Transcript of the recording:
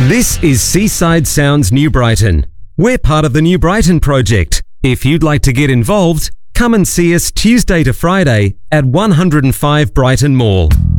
This is Seaside Sounds New Brighton. We're part of the New Brighton project. If you'd like to get involved, come and see us Tuesday to Friday at 105 Brighton Mall.